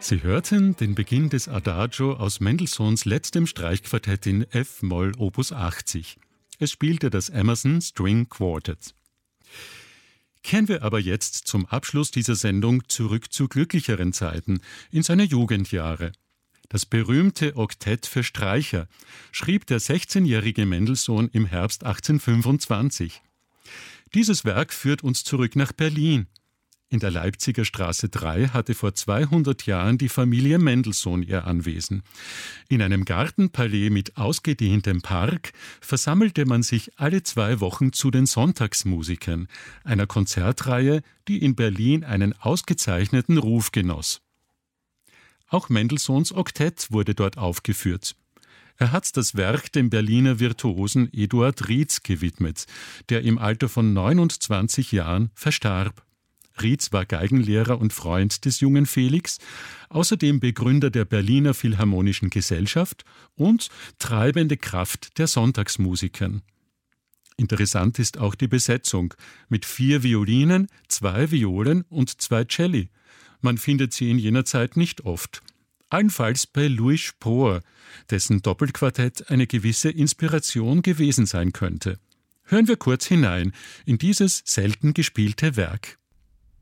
Sie hörten den Beginn des Adagio aus Mendelssohns letztem Streichquartett in F-Moll Opus 80. Es spielte das Emerson String Quartet. Kehren wir aber jetzt zum Abschluss dieser Sendung zurück zu glücklicheren Zeiten, in seine Jugendjahre. Das berühmte Oktett für Streicher schrieb der 16-jährige Mendelssohn im Herbst 1825. Dieses Werk führt uns zurück nach Berlin. In der Leipziger Straße 3 hatte vor 200 Jahren die Familie Mendelssohn ihr Anwesen. In einem Gartenpalais mit ausgedehntem Park versammelte man sich alle 2 Wochen zu den Sonntagsmusikern, einer Konzertreihe, die in Berlin einen ausgezeichneten Ruf genoss. Auch Mendelssohns Oktett wurde dort aufgeführt. Er hat das Werk dem Berliner Virtuosen Eduard Rietz gewidmet, der im Alter von 29 Jahren verstarb. Rietz war Geigenlehrer und Freund des jungen Felix, außerdem Begründer der Berliner Philharmonischen Gesellschaft und treibende Kraft der Sonntagsmusikern. Interessant ist auch die Besetzung mit 4 Violinen, 2 Violen und 2 Celli. Man findet sie in jener Zeit nicht oft. Allenfalls bei Louis Spohr, dessen Doppelquartett eine gewisse Inspiration gewesen sein könnte. Hören wir kurz hinein in dieses selten gespielte Werk.